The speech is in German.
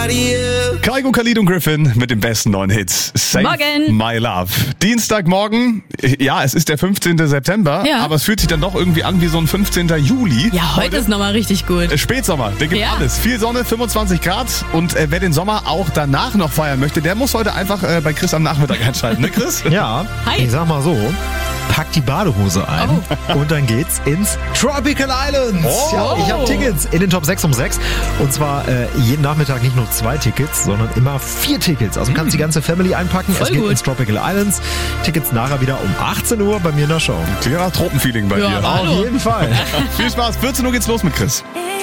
Kygo, Khalid und Griffin mit dem besten neuen Hits. Save Morgen. My Love. Dienstagmorgen, ja, es ist der 15. September, Ja. aber es fühlt sich dann doch irgendwie an wie so ein 15. Juli. Ja, heute ist nochmal richtig gut. Spätsommer, der gibt Ja. alles. Viel Sonne, 25 Grad und wer den Sommer auch danach noch feiern möchte, der muss heute einfach bei Chris am Nachmittag einschalten, ne Chris? Ja, Hi. ich sag mal so, pack die Badehose ein und dann geht's ins Tropical Islands. Oh. Ja, ich habe Tickets in den Top 6 um 6 und zwar jeden Nachmittag nicht nur 2 Tickets, sondern immer 4 Tickets. Also kannst die ganze Family einpacken. Voll es geht gut. ins Tropical Islands. Tickets nachher wieder um 18 Uhr bei mir in der Show. Klingt nach Tropenfeeling bei Ja, dir. Hallo. Auf jeden Fall. Viel Spaß, 14 Uhr geht's los mit Chris.